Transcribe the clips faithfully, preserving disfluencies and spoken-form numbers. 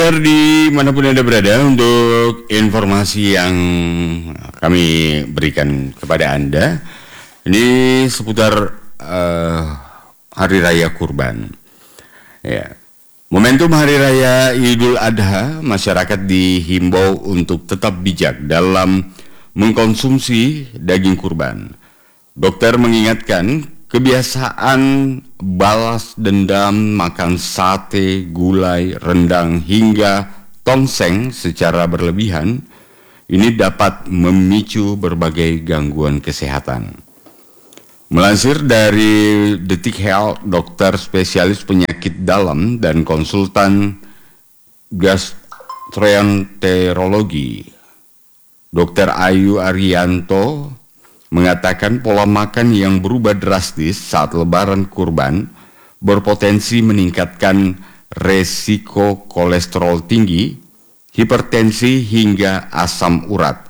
pendengar dimanapun Anda berada, untuk informasi yang kami berikan kepada Anda, ini seputar uh, Hari Raya Kurban. Ya. Momentum Hari Raya Idul Adha, masyarakat dihimbau untuk tetap bijak dalam mengkonsumsi daging kurban. Dokter mengingatkan kebiasaan balas dendam, makan sate, gulai, rendang, hingga tongseng secara berlebihan ini dapat memicu berbagai gangguan kesehatan. Melansir dari Detik Health, dokter spesialis penyakit dalam dan konsultan gastroenterologi, Dokter Ayu Arianto, mengatakan pola makan yang berubah drastis saat lebaran kurban berpotensi meningkatkan resiko kolesterol tinggi, hipertensi, hingga asam urat.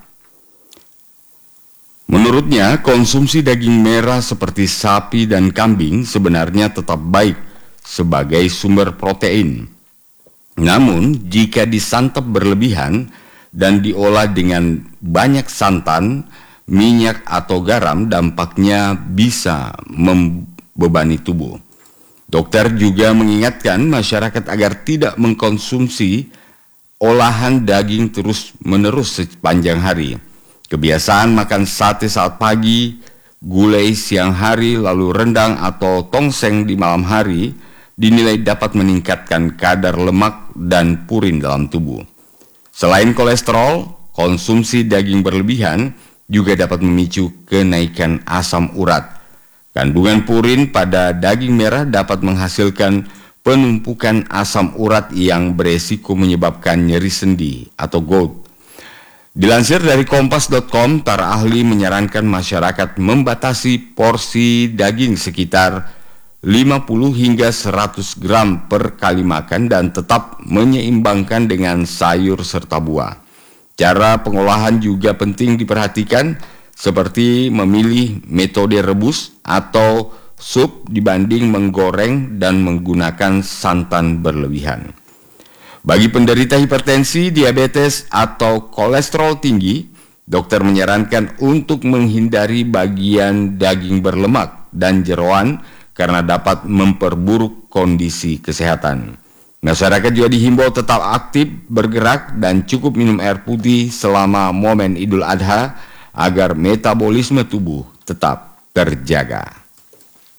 Menurutnya, konsumsi daging merah seperti sapi dan kambing sebenarnya tetap baik sebagai sumber protein. Namun, jika disantap berlebihan dan diolah dengan banyak santan, minyak atau garam, dampaknya bisa membebani tubuh. Dokter juga mengingatkan masyarakat agar tidak mengkonsumsi olahan daging terus-menerus sepanjang hari. Kebiasaan makan sate saat pagi, gulai siang hari, lalu rendang atau tongseng di malam hari dinilai dapat meningkatkan kadar lemak dan purin dalam tubuh. Selain kolesterol, konsumsi daging berlebihan juga dapat memicu kenaikan asam urat. Kandungan purin pada daging merah dapat menghasilkan penumpukan asam urat yang beresiko menyebabkan nyeri sendi atau gout. Dilansir dari kompas titik com, para ahli menyarankan masyarakat membatasi porsi daging sekitar lima puluh hingga seratus gram per kali makan dan tetap menyeimbangkan dengan sayur serta buah. Cara pengolahan juga penting diperhatikan, seperti memilih metode rebus atau sup dibanding menggoreng dan menggunakan santan berlebihan. Bagi penderita hipertensi, diabetes, atau kolesterol tinggi, dokter menyarankan untuk menghindari bagian daging berlemak dan jeroan karena dapat memperburuk kondisi kesehatan. Masyarakat juga dihimbau tetap aktif, bergerak, dan cukup minum air putih selama momen Idul Adha agar metabolisme tubuh tetap terjaga.